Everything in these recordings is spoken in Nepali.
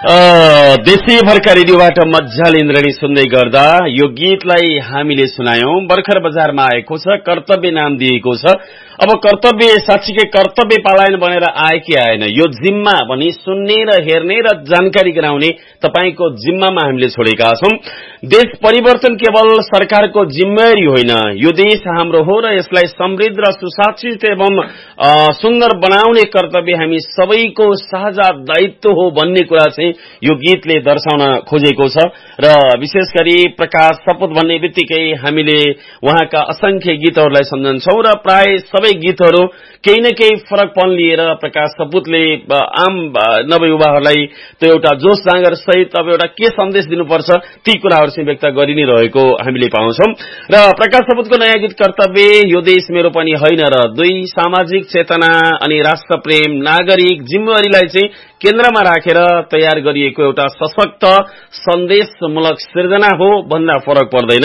देशैभरका रेडियोबाट मज्जाले इन्द्रणी सुन्दै गर्दा यो गीतलाई हामीले सुनायौं। भर्खर बजारमा आएको छ, कर्तव्य नाम दिएको छ। अब कर्तव्य साँच्चीकै कर्तव्य पालन बनेर आए कि आएन, यो जिम्मा भनी सुन्ने र हेर्ने र जानकारी गराउने तपाईको जिम्मामा हामीले छोडेका छौं। देश परिवर्तन केवल सरकारको जिम्मेवारी होइन, यो देश हाम्रो हो र यसलाई समृद्ध र सुशासित एवं सुन्दर बनाउने कर्तव्य हामी सबैको साझा दायित्व हो भन्ने कुरा चाहिँ यो गीतले दर्शाउन खोजेको छ। र विशेष गरी प्रकाश सपुत भन्ने बित्तिकै हामीले उहाँका असंख्य गीतहरूलाई सम्झन्छौं र प्राय सबै गीतहरू केही न केही फरकपन लिएर प्रकाश सपुतले आम नवयुवाहरूलाई त्यो एउटा जोश जाँगर सहित अब एउटा के सन्देश दिनुपर्छ ती कुराहरू चाहिँ व्यक्त गरि नै रहेको हामीले पाउँछौं। र प्रकाश सपुतको नयाँ गीत कर्तव्य यो देश मेरो पनि होइन र दुई सामाजिक चेतना अनि राष्ट्र प्रेम नागरिक जिम्मेवारीलाई चाहिँ केन्द्रमा राखेर तयार गरिएको एउटा सशक्त सन्देशमूलक सृजना हो भन्दा फरक पर्दैन।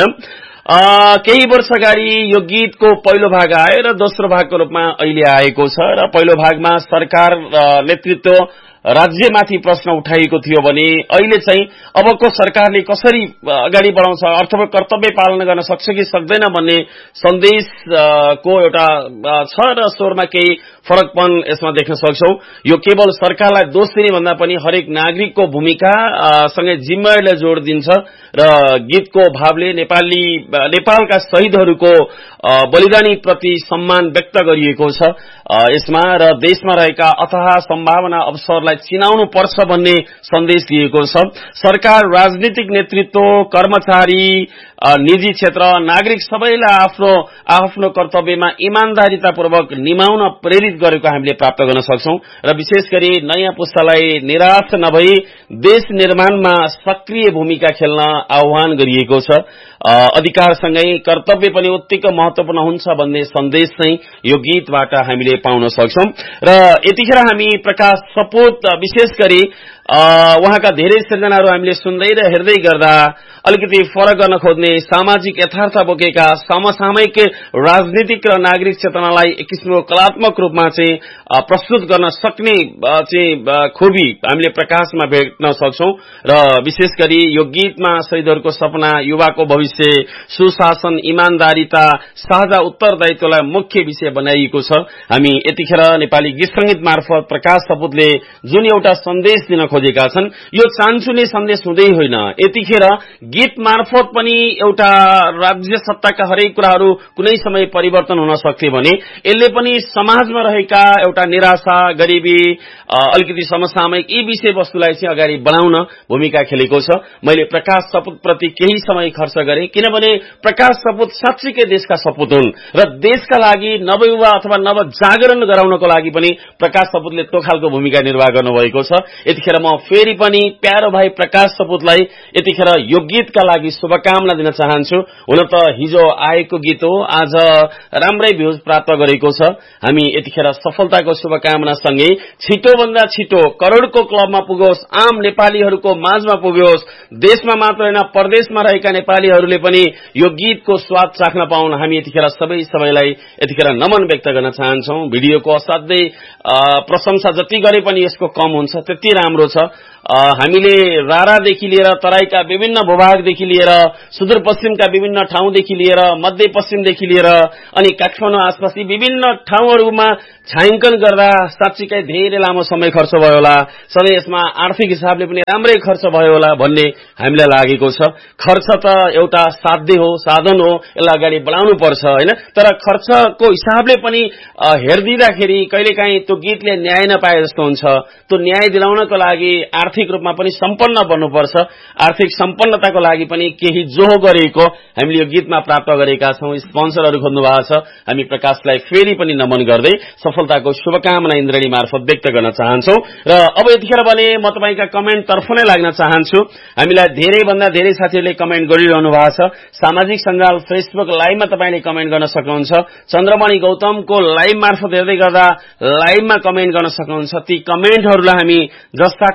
केही वर्ष अगाडि यो गीतको पहिलो भाग आयो र दोस्रो भागको रूपमा अहिले आएको छ र पहिलो भागमा सरकार नेतृत्व राज्यमाथि प्रश्न उठाइएको थियो भने अहिले चाहिँ अबको सरकारले कसरी अगाडि बढाउँछ, अर्थात् कर्तव्य पालन गर्न सक्छ कि सक्दैन भन्ने सन्देशको एउटा छ र स्वरमा केही फरकपन यसमा देख्न सक्छौं। यो केवल सरकारलाई दोष दिने भन्दा पनि हरेक नागरिकको भूमिका सँगै जिम्मेवारीलाई जोड दिन्छ र गीतको भावले नेपालका शहीदहरूको बलिदानी प्रति सम्मान व्यक्त गरिएको छ यसमा र देशमा रहेका अथाह सम्भावना अवसरलाई चिनाउनु पर्छ भन्ने सन्देश दिएको छ। सरकार, राजनीतिक नेतृत्व, कर्मचारी, निजी क्षेत्र, नागरिक सबैलाई आफ्नो कर्तव्यमा इमानदारीतापूर्वक निभाउन प्रेरित गरेको हामीले प्राप्त गर्न सक्छौं र विशेष गरी नयाँ पुस्तालाई निराश नभई देश निर्माणमा सक्रिय भूमिका खेल्न आह्वान गरिएको छ। अधिकारसँगै कर्तव्य पनि उत्तिकै महत्वपूर्ण हुन्छ भन्ने सन्देश चाहिँ यो गीतबाट हामीले पाउन सक्छौं। र यतिखेर हामी प्रकाश सपुत विशेष गरी उहाँका धेरै सृजनाहरू हामीले सुन्दै र हेर्दै गर्दा अलिकति फरक गर्न खोज्ने सामाजिक यथार्थ बोकेका समसामयिक राजनीतिक र नागरिक चेतनालाई एक किसिमको कलात्मक रूपमा चाहिँ प्रस्तुत गर्न सक्ने चाहिँ खूबी हामीले प्रकाशमा भेट्न सक्छौं र विशेष गरी यो गीतमा शहीदहरूको सपना, युवाको भविष्य, सुशासन, इमानदारीता, साझा उत्तरदायित्वलाई मुख्य विषय बनाइएको छ। हामी यतिखेर नेपाली गीत संगीत मार्फत प्रकाश सपुतले जुन एउटा सन्देश दिन खोजेका छन् यो चान्चुने सन्देश हुँदै होइन, यतिखेर गीत मार्फत पनि एउटा राज्य सत्ताका हरेक कुराहरू कुनै समय परिवर्तन हुन सक्थे भने यसले पनि समाजमा रहेका एउटा निराशा, गरिबी, अलिकति समसामयिक यी विषयवस्तुलाई चाहिँ अगाडि बढाउन भूमिका खेलेको छ। मैले प्रकाश सपुत प्रति केही समय खर्च गरे किनभने प्रकाश सपुत साँच्चीकै देशका सपुत हुन् र देशका लागि नवयुवा अथवा नवजागरण गराउनको लागि पनि प्रकाश सपुतले त्यो खालको भूमिका निर्वाह गर्नुभएको छ। यतिखेर म फेरि पनि प्यारो भाइ प्रकाश सपुतलाई यतिखेर यो गीतका लागि शुभकामना दिन चाहन्छु। हुन त हिजो आएको गीत हो, आज राम्रै भ्यूज प्राप्त गरेको छ। हामी यतिखेर सफलताको शुभकामना सँगै छिटोभन्दा छिटो करोडको क्लबमा पुगोस्, आम नेपालीहरूको माझमा पुगोस्, देशमा मात्र होइन परदेशमा रहेका नेपालीहरूले पनि यो गीतको स्वाद चाख्न पाउन्। हामी यतिखेर सबैलाई यतिखेर नमन व्यक्त गर्न चाहन्छौं। भिडियोको असाध्यै प्रशंसा जति गरे पनि यसको कम हुन्छ, त्यति राम्रो छ। हामीले रारादेखि लिएर तराईका विभिन्न भूभागदेखि लिएर सुदूरपश्चिमका विभिन्न ठाउँदेखि लिएर मध्यपश्चिमदेखि लिएर अनि काठमाडौँ आसपास विभिन्न ठाउँहरूमा छायाङ्कन गर्दा साँच्चीकै धेरै लामो समय खर्च भयो होला, सधैँ यसमा आर्थिक हिसाबले पनि राम्रै खर्च भयो होला भन्ने हामीलाई लागेको छ। खर्च त एउटा साध्य हो, साधन हो, यसलाई अगाडि बढाउनु पर्छ हैन, तर खर्चको हिसाबले पनि हेर्दिँदाखेरि कहिलेकाहीँ त्यो गीतले न्याय नपाए जस्तो हुन्छ। त्यो न्याय दिलाउनको लागि आर्थिक रूपमा पनि सम्पन्न बन्नुपर्छ। आर्थिक सम्पन्नताको लागि पनि केही जोह गरेको हामीले यो गीतमा प्राप्त गरेका छौं। स्पोन्सरहरू खोज्नु भएको छ। हामी प्रकाशलाई फेरि पनि नमन गर्दै सफलताको शुभकामना इन्द्रणी मार्फत व्यक्त गर्न चाहन्छौं। र अब यतिखेर भने म तपाईका कमेन्ट तर्फ नै लाग्न चाहन्छु। हामीलाई धेरै भन्दा धेरै साथीहरूले कमेन्ट गरिरहनु भएको छ। सामाजिक सञ्जाल फेसबुक लाइभमा तपाईले कमेन्ट गर्न सक्नुहुन्छ। चन्द्रमणि गौतमको लाइभ मार्फत हेर्दै गर्दा लाइभमा कमेन्ट गर्न सक्नुहुन्छ। ती कमेन्टहरूलाई हामी जस्ता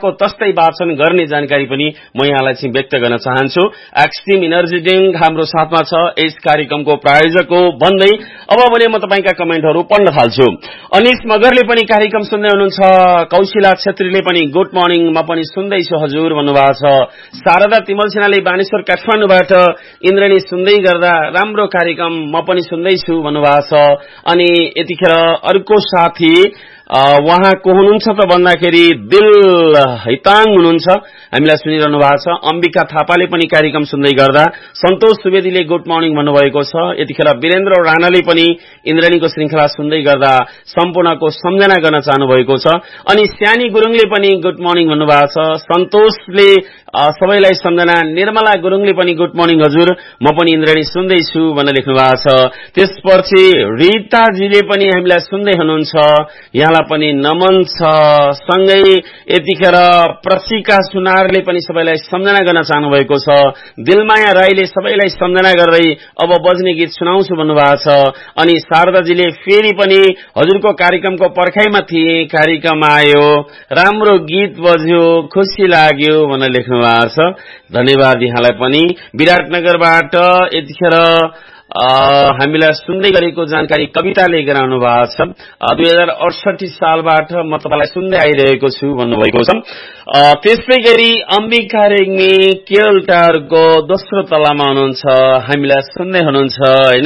तस्ताको तस्तै वाचन गर्ने जानकारी पनि म यहाँलाई चाहिँ व्यक्त गर्न चाहन्छु। एक्सट्रिम इनर्जी ड्रिंक हाम्रो साथमा छ यस कार्यक्रमको प्रायोजक हो भन्दै अब भने म तपाईका कमेन्टहरू पढ्न थाल्छु। अनिश मगरले पनि कार्यक्रम सुन्दै हुनुहुन्छ। कौशिला छेत्रीले पनि गुड मर्निङ म पनि सुन्दैछु हजुर भन्नुभएको छ। शारदा तिमल सेनाले बानेश्वर काठमाडौँबाट इन्द्रणी सुन्दै गर्दा राम्रो कार्यक्रम म पनि सुन्दैछु भन्नुभएको छ। अनि यतिखेर अर्को साथी उहाँ को हुनुहुन्छ त भन्दाखेरि दिल हैताङ हुनुहुन्छ, हामीलाई सुनिरहनु भएको छ। अम्बिका थापाले पनि कार्यक्रम सुन्दै गर्दा, सन्तोष सुवेदीले गुड मर्निङ भन्नुभएको छ। यतिखेर वीरेन्द्र राणाले पनि इन्द्रणीको श्रृंखला सुन्दै गर्दा सम्पूर्णको सम्झना गर्न चाहनु भएको छ। अनि स्यानी गुरुङले पनि गुड मर्निङ भन्नुभएको छ। सन्तोषले सबैलाई सम्झना, निर्मला गुरुङले पनि गुड मर्निङ हजुर म पनि इन्द्रणी सुन्दैछु भनेर लेख्नु भएको छ। त्यसपछि रीताजीले पनि हामीलाई सुन्दै हुनुहुन्छ, यहाँलाई पनि नमन छ। सँगै यतिखेर प्रशिका सुनारले पनि सबैलाई सम्झना गर्न चाहनु भएको छ। दिलमाया राईले सबैलाई सम्झना गर्दै अब बज्ने गीत सुनाउँछु भन्नुभएको छ। अनि शारदाजीले फेरि पनि हजुरको कार्यक्रमको पर्खाइमा थिए, कार्यक्रम आयो, राम्रो गीत बज्यो, खुसी लाग्यो भनेर लेख्नु भएको छ। धन्यवाद यहाँलाई पनि। विराटनगरबाट यतिखेर हामीलाई सुन्दै गरेको जानकारी कविताले गराउनु भएको छ। 2068 सालबाट म तपाईलाई सुन्दै आइरहेको छु भन्नुभएको छ। त्यसै गरी अम्बिका रेग्मी केवलटारको दोस्रो तलामा हुनुहुन्छ, हामीलाई सुन्दै हुनुहुन्छ हैन।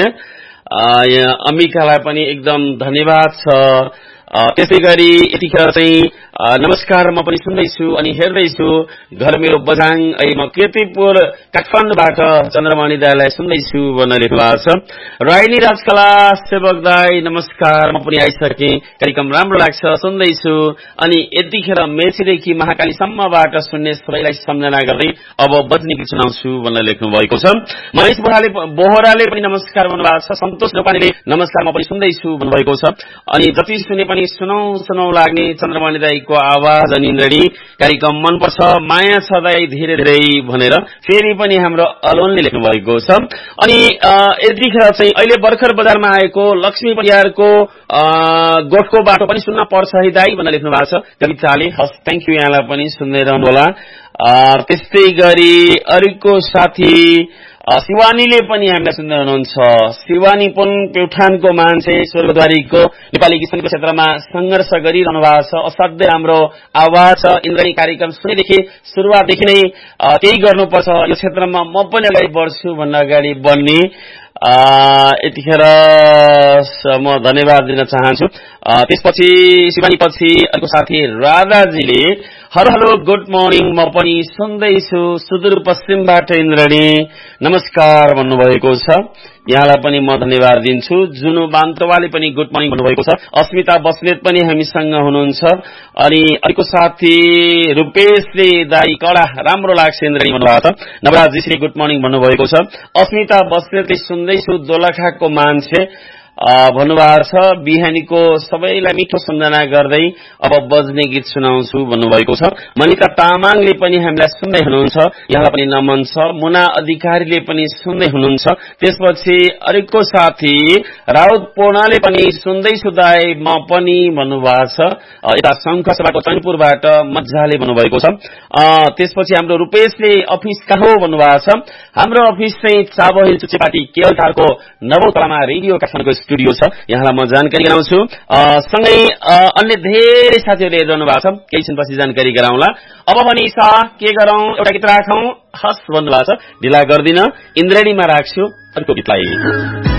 अम्बिकालाई पनि एकदम धन्यवाद छ। त्यसै गरी यतिखेर चाहिँ नमस्कार म पनि सुन्दैछु अनि हेर्दैछु, घर मेरो बझाङ म कीर्तिपुर काठमाडौँबाट चन्द्रमणि दाईलाई सुन्दैछु भनेर लेख्नु भएको छ। राइनी राजकला सेवक दाई नमस्कार म पनि आइसके, कार्यक्रम राम्रो लाग्छ सुन्दैछु। अनि यतिखेर मेचीदेखि महाकालीसम्मबाट सुन्ने सबैलाई सम्झना गर्दै अब बज्ने गीत सुनाउँछु भनेर लेख्नु भएको छ। महेश बोहराले पनि नमस्कार भन्नुभएको छ। सन्तोष ढोकानीले नमस्कार म पनि सुन्दैछु भन्नुभएको छ। अनि जति सुने पनि सुनौ लाग्ने चन्द्रमणि दाईको आवाज अनि इन्द्रणी कार्यक्रम मनपर्छ, माया छ दाई धेरै धेरै भनेर फेरि पनि हाम्रो अलोनले लेख्नु भएको छ। अनि यतिखेर चाहिँ अहिले भर्खर बजारमा आएको लक्ष्मी परिवारको गोठको बाटो पनि सुन्न पर्छ है दाई भनेर लेख्नु भएको छ कविताले। हस् थ्याङ्क यू, यहाँलाई पनि सुन्दै रहनु होला। त्यस्तै गरी अर्को साथी शिवानीले पनि हामीलाई सुन्दै हुनुहुन्छ। शिवानी पनि प्युठानको मान्छे, स्वर्गद्वारीको नेपाली गीतको क्षेत्रमा संघर्ष गरिरहनु भएको छ। असाध्यै राम्रो आवाज छ। इन्द्रणी कार्यक्रम सुनेदेखि सुरुवातदेखि नै त्यही गर्नुपर्छ, यो क्षेत्रमा म पनि अगाडि बढ्छु भन्न अगाडि बढ्ने यतिखेर म धन्यवाद दिन चाहन्छु। त्यसपछि शिवानी पछि अर्को साथी राधाजीले हेलो गुड मर्निङ म पनि सुन्दैछु सुदूरपश्चिमबाट इन्द्रणी नमस्कार भन्नुभएको छ, यहाँलाई पनि म धन्यवाद दिन्छु। जुनु बान्तवाले पनि गुड मर्निङ भन्नुभएको छ। अस्मिता बस्नेत पनि हामीसँग हुनुहुन्छ। अनि अर्को साथी रूपेशले दाई कडा राम्रो लाग्छ इन्द्रणी भन्नुभएको छ। नवराजीले गुड मर्निङ भन्नुभएको छ। अस्मिता बस्नेतले सुन्दैछु दोलखाको मान्छे भन्नुभएको छ। बिहानीको सबैलाई मिठो सम्झना गर्दै अब बज्ने गीत सुनाउँछु भन्नुभएको छ। मनिका तामाङले पनि हामीलाई सुन्दै हुनुहुन्छ, यहाँलाई पनि नमन छ। मुना अधिकारीले पनि सुन्दै हुनुहुन्छ। त्यसपछि अर्को साथी राउत पूर्णले पनि सुन्दैछु दाई म पनि भन्नुभएको छ। यता शङ्खसभाको चैनपुरबाट मजाले भन्नुभएको छ। त्यसपछि हाम्रो रूपेशले अफिस कहाँ हो भन्नुभएको छ। हाम्रो अफिस चाहिँ चाबहिल चुचेपाटी केवलटारको 9औं तलामा रेडियो काठमाडौँको स्टुडियो छ, यहाँलाई म जानकारी गराउँछु। सँगै अन्य धेरै साथीहरूले हेरिरहनु भएको छ, केही क्षणपछि जानकारी गराउँला। अब भने के गरौं, एउटा गीत राखौं। हस् भन्नुभएको छ, ढिला गर्दिन, इन्द्रणीमा राख्छु अर्को गीतलाई।